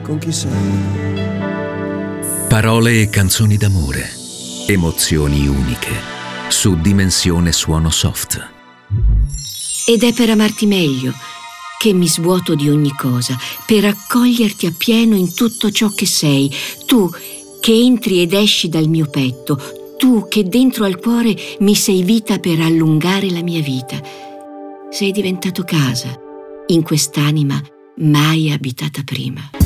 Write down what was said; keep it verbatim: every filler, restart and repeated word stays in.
con chi sei. Parole e canzoni d'amore, emozioni uniche, su Dimensione Suono Soft. Ed è per amarti meglio che mi svuoto di ogni cosa, per accoglierti appieno in tutto ciò che sei, tu che entri ed esci dal mio petto, tu che dentro al cuore mi sei vita per allungare la mia vita. Sei diventato casa in quest'anima mai abitata prima.